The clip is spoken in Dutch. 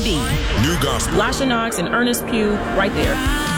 D. New gospel. Lasha Knox and Ernest Pugh, right there.